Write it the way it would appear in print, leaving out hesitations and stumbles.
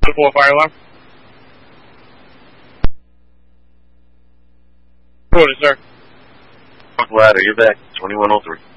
4 fire alarm. Quarter, sir. Ladder, you're back. 2103.